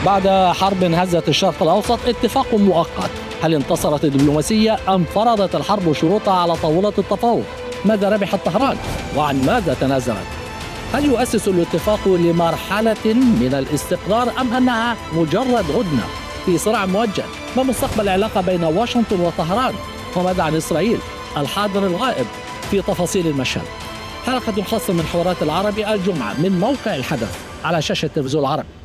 بعد حرب هزت الشرق الأوسط اتفاق مؤقت، هل انتصرت الدبلوماسية أم فرضت الحرب شروطها على طاولة التفاوض؟ ماذا ربحت طهران وعن ماذا تنازلت؟ هل يؤسس الاتفاق لمرحلة من الاستقرار أم أنها مجرد هدنة في صراع موجه؟ ما مستقبل العلاقة بين واشنطن وطهران؟ وماذا عن إسرائيل الحاضر الغائب في تفاصيل المشهد؟ حلقة خاصة من حوارات العربي الجمعة من موقع الحدث على شاشة تلفزيون العرب.